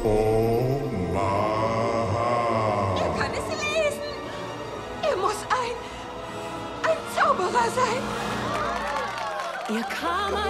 Oh, Er kann es lesen. Er muss ein Zauberer sein. Ihr kam